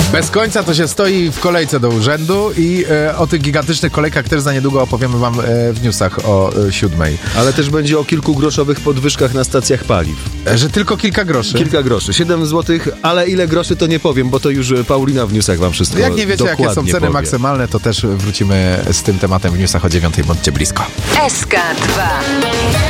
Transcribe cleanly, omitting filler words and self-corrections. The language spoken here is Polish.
Bez końca to się stoi w kolejce do urzędu i o tych gigantycznych kolejkach też za niedługo opowiemy wam w newsach o 7. Ale też będzie o kilkugroszowych podwyżkach na stacjach paliw. Że tylko kilka groszy. Kilka groszy, 7 zł, ale ile groszy to nie powiem, bo to już Paulina w newsach wam wszystko Jak nie wiecie, jakie są ceny powie. maksymalne, to też wrócimy z tym tematem w newsach o 9:00. Bądźcie blisko. SK2